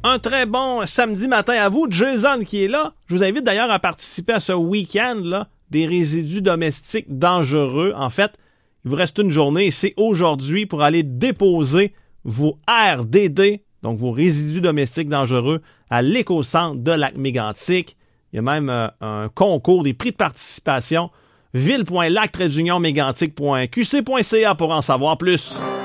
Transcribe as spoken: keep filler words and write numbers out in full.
Un très bon samedi matin à vous. Jason qui est là. Je vous invite d'ailleurs à participer à ce week-end là, des résidus domestiques dangereux. En fait, il vous reste une journée et c'est aujourd'hui pour aller déposer vos R D D, donc vos résidus domestiques dangereux, à l'éco-centre de Lac-Mégantic. Il y a même euh, un concours, des prix de participation. ville point lac tiret d'union mégantic point q c point c a pour en savoir plus.